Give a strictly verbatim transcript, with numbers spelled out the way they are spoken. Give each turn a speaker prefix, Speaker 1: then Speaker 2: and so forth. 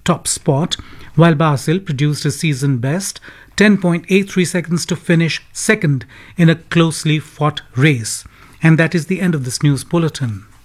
Speaker 1: top spot, while Basil produced a season best ten point eight three seconds to finish second in a closely fought race. And that is the end of this news bulletin.